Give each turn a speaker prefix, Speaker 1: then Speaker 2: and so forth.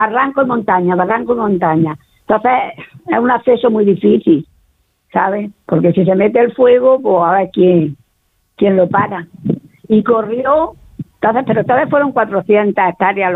Speaker 1: barranco y montaña. Entonces es un acceso muy difícil, ¿sabes? Porque si se mete el fuego, pues a ver quién lo para. Y corrió, entonces, pero todavía fueron 400 hectáreas